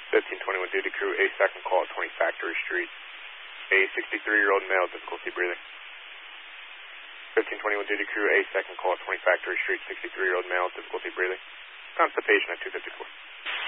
1521 duty crew, A second call at 20 Factory Street. A 63-year-old male, difficulty breathing. 1521 duty crew, A second call at 20 Factory Street, 63-year-old male, difficulty breathing. Constipation at 254.